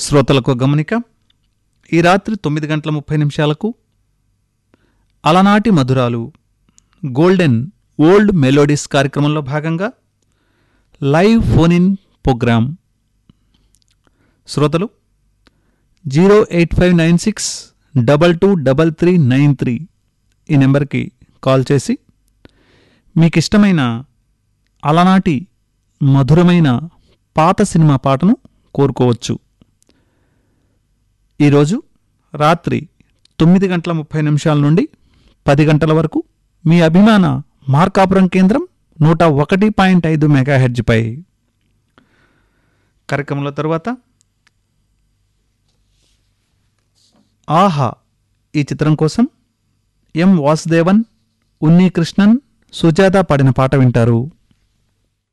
శ్రోతలకు గమనిక, ఈ రాత్రి 9:30 అలనాటి మధురాలు గోల్డెన్ ఓల్డ్ మెలోడీస్ కార్యక్రమంలో భాగంగా లైవ్ ఫోన్ ఇన్ ప్రోగ్రాం. శ్రోతలు 08596223393 ఈ నెంబర్కి కాల్ చేసి మీకిష్టమైన అలనాటి మధురమైన పాత సినిమా పాటను కోరుకోవచ్చు. ఈరోజు రాత్రి 9:30 నుండి 10 గంటల వరకు మీ అభిమాన మార్కాపురం కేంద్రం 101.5 మెగాహెర్ట్జ్పై. కార్యక్రమంలో తరువాత ఆహా ఈ చిత్రం కోసం ఎం వాసుదేవన్, ఉన్నీ కృష్ణన్, సుజాత పాడిన పాట వింటారు.